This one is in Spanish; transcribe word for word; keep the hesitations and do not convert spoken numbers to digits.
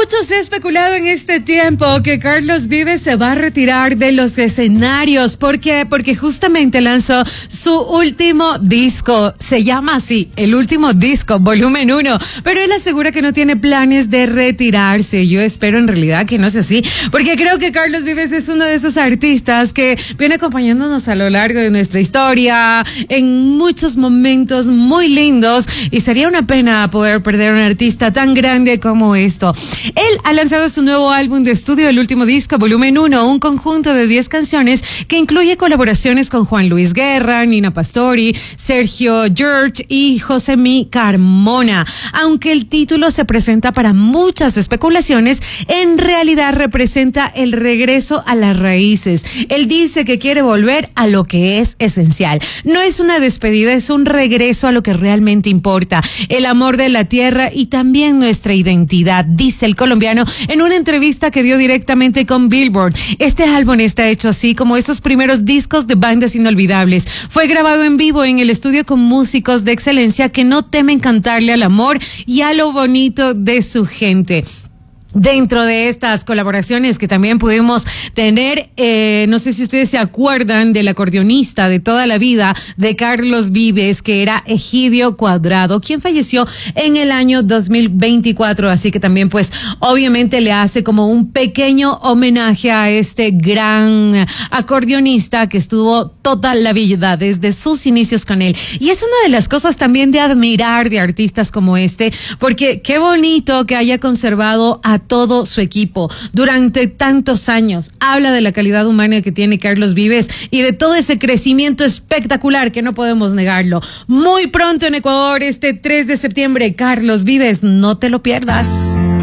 Mucho se ha especulado en este tiempo que Carlos Vives se va a retirar de los escenarios. ¿Por qué? Porque justamente lanzó su último disco. Se llama así, el último disco, volumen uno. Pero él asegura que no tiene planes de retirarse. Yo espero en realidad que no sea así, porque creo que Carlos Vives es uno de esos artistas que viene acompañándonos a lo largo de nuestra historia, en muchos momentos muy lindos, y sería una pena poder perder a un artista tan grande como esto. Él ha lanzado su nuevo álbum de estudio, el último disco, volumen uno, un conjunto de diez canciones que incluye colaboraciones con Juan Luis Guerra, Nina Pastori, Sergio George y Josemi Carmona. Aunque el título se presenta para muchas especulaciones, en realidad representa el regreso a las raíces. Él dice que quiere volver a lo que es esencial. No es una despedida, es un regreso a lo que realmente importa, el amor de la tierra y también nuestra identidad, dice el colombiano en una entrevista que dio directamente con Billboard. Este álbum está hecho así como esos primeros discos de bandas inolvidables. Fue grabado en vivo en el estudio con músicos de excelencia que no temen cantarle al amor y a lo bonito de su gente. Dentro de estas colaboraciones que también pudimos tener, eh, no sé si ustedes se acuerdan del acordeonista de toda la vida de Carlos Vives, que era Egidio Cuadrado, quien falleció en el año dos mil veinticuatro. Así que también, pues, obviamente le hace como un pequeño homenaje a este gran acordeonista que estuvo toda la vida desde sus inicios con él. Y es una de las cosas también de admirar de artistas como este, porque qué bonito que haya conservado a todo su equipo durante tantos años. Habla de la calidad humana que tiene Carlos Vives y de todo ese crecimiento espectacular que no podemos negarlo. Muy pronto en Ecuador, este tres de septiembre, Carlos Vives, no te lo pierdas.